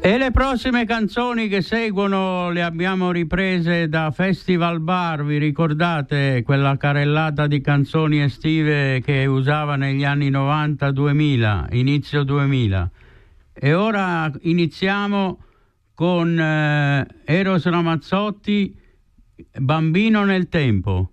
E le prossime canzoni che seguono le abbiamo riprese da Festival Bar, vi ricordate quella carrellata di canzoni estive che usava negli anni 90-2000, inizio 2000. E ora iniziamo con Eros Ramazzotti, Bambino nel tempo.